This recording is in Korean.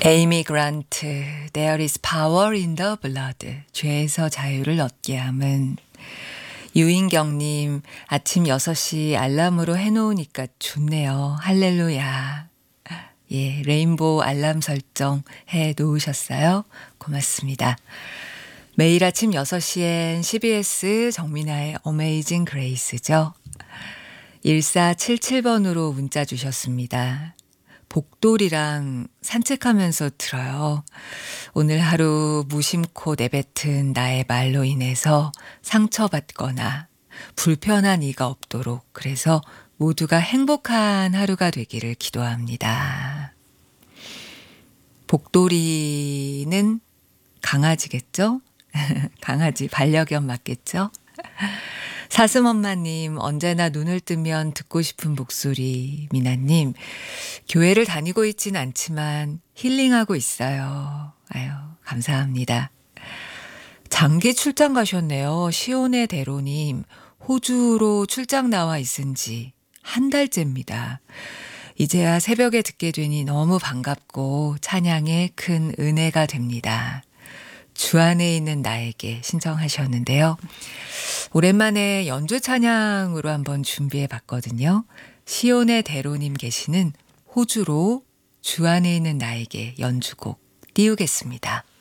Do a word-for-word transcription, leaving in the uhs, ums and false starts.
에이미 그란트, There is power in the blood. 죄에서 자유를 얻게 함은. 유인경님, 아침 여섯 시 알람으로 해놓으니까 좋네요. 할렐루야. 예, 레인보우 알람 설정 해 놓으셨어요? 고맙습니다. 매일 아침 여섯 시엔 씨비에스 정민아의 어메이징 그레이스죠. 일사칠칠 번으로 문자 주셨습니다. 복돌이랑 산책하면서 들어요. 오늘 하루 무심코 내뱉은 나의 말로 인해서 상처받거나 불편한 이가 없도록, 그래서 모두가 행복한 하루가 되기를 기도합니다. 복돌이는 강아지겠죠? 강아지, 반려견 맞겠죠? 사슴엄마님, 언제나 눈을 뜨면 듣고 싶은 목소리. 미나님, 교회를 다니고 있진 않지만 힐링하고 있어요. 아유, 감사합니다. 장기 출장 가셨네요. 시온의 대로님, 호주로 출장 나와 있은 지 한 달째입니다. 이제야 새벽에 듣게 되니 너무 반갑고 찬양에 큰 은혜가 됩니다. 주 안에 있는 나에게 신청하셨는데요. 오랜만에 연주 찬양으로 한번 준비해 봤거든요. 시온의 대로님 계시는 호주로 주 안에 있는 나에게 연주곡 띄우겠습니다.